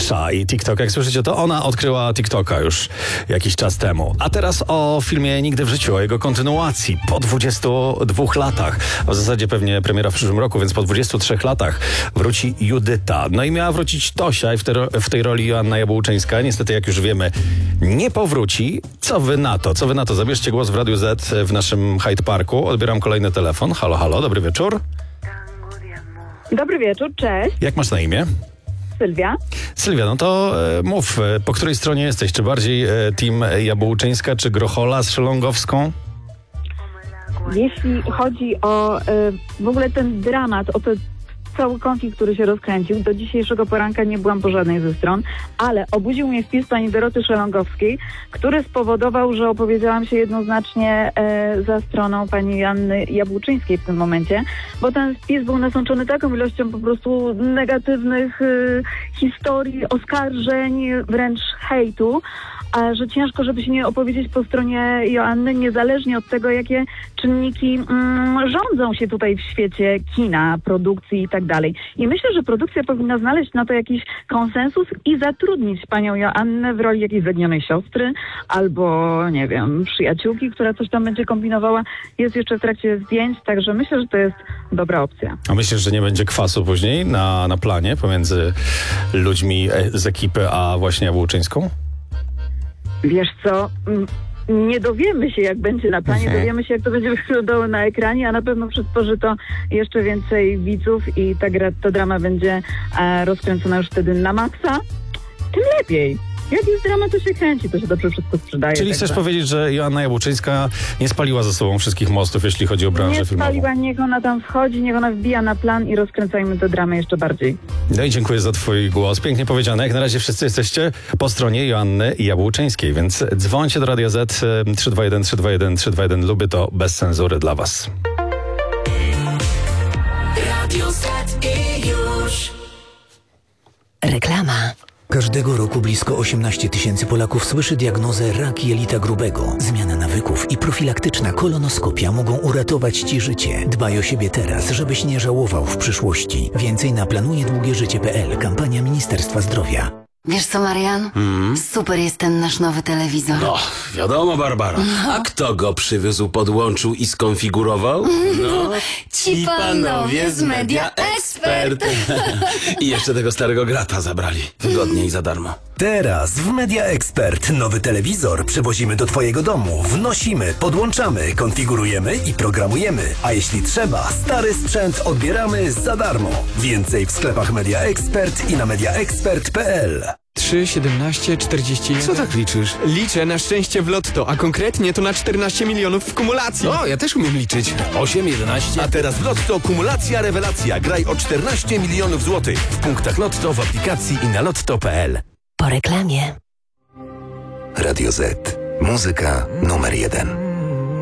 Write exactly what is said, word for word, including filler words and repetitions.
Kesha i TikTok. Jak słyszycie, to ona odkryła TikToka już jakiś czas temu. A teraz o filmie Nigdy w życiu, o jego kontynuacji po dwudziestu dwóch latach. W zasadzie pewnie premiera w przyszłym roku, więc po dwudziestu trzech latach wróci Judyta. No i miała wrócić Tosia i w, te, w tej roli Joanna Jabłoczyńska. Niestety, jak już wiemy, nie powróci. Co wy na to? Co wy na to? Zabierzcie głos w Radiu Z w naszym Hyde Parku. Odbieram kolejny telefon. Halo, halo, dobry wieczór. Dobry wieczór, cześć. Jak masz na imię? Sylwia. Sylwia, no to e, mów, e, po której stronie jesteś? Czy bardziej e, team Jabłoczyńska, czy Grochola z Szelongowską? Jeśli chodzi o y, w ogóle ten dramat, o ten cały konflikt, który się rozkręcił, do dzisiejszego poranka nie byłam po żadnej ze stron, ale obudził mnie wpis pani Doroty Szelongowskiej, który spowodował, że opowiedziałam się jednoznacznie e, za stroną pani Joanny Jabłoczyńskiej w tym momencie, bo ten wpis był nasączony taką ilością po prostu negatywnych y, historii, oskarżeń, wręcz hejtu, a że ciężko, żeby się nie opowiedzieć po stronie Joanny, niezależnie od tego, jakie czynniki mm, rządzą się tutaj w świecie kina, produkcji i tak dalej. I myślę, że produkcja powinna znaleźć na to jakiś konsensus i zatrudnić panią Joannę w roli jakiejś zaginionej siostry albo, nie wiem, przyjaciółki, która coś tam będzie kombinowała. Jest jeszcze w trakcie zdjęć, także myślę, że to jest dobra opcja. A myślisz, że nie będzie kwasu później na, na planie pomiędzy ludźmi z ekipy a właśnie Jabłoczyńską? Wiesz co, nie dowiemy się, jak będzie na planie, Mhm. dowiemy się, jak to będzie wyglądało na ekranie, a na pewno przysporzy to jeszcze więcej widzów i ta, gra, ta drama będzie e, rozkręcona już wtedy na maksa. Tym lepiej. Jak jest drama, to się kręci, to się dobrze wszystko sprzedaje. Czyli tak chcesz że... powiedzieć, że Joanna Jabłoczyńska nie spaliła ze sobą wszystkich mostów, jeśli chodzi o branżę Nie filmową? spaliła, niech ona tam wchodzi, niech ona wbija na plan i rozkręcajmy tę dramę jeszcze bardziej. No i dziękuję za twój głos. Pięknie powiedziane. Jak na razie wszyscy jesteście po stronie Joanny Jabłoczyńskiej, więc dzwońcie do Radia Z trzy dwa jeden trzy dwa jeden trzy dwa jeden. Lubię to bez cenzury dla was. Radio Z i już. Reklama. Każdego roku blisko osiemnaście tysięcy Polaków słyszy diagnozę rak jelita grubego. Zmiana nawyków i profilaktyczna kolonoskopia mogą uratować Ci życie. Dbaj o siebie teraz, żebyś nie żałował w przyszłości. Więcej na planuje długie życie kropka p l. Kampania Ministerstwa Zdrowia. Wiesz co, Marian? Mm. Super jest ten nasz nowy telewizor. No, wiadomo, Barbara. A kto go przywiózł, podłączył i skonfigurował? No, Ci panowie z Media Expert. I jeszcze tego starego grata zabrali. Wygodnie i za darmo. Teraz w Media Expert nowy telewizor przywozimy do Twojego domu, wnosimy, podłączamy, konfigurujemy i programujemy. A jeśli trzeba, stary sprzęt odbieramy za darmo. Więcej w sklepach Media Expert i na media expert kropka p l. trzy, siedemnaście, czterdzieści jeden. Co tak liczysz? Liczę na szczęście w lotto, a konkretnie to na czternaście milionów w kumulacji. O, ja też umiem liczyć. osiem, jedenaście. A teraz w Lotto kumulacja rewelacja. Graj o czternaście milionów złotych w punktach Lotto, w aplikacji i na lotto kropka p l. Po reklamie. Radio Z. Muzyka numer jeden.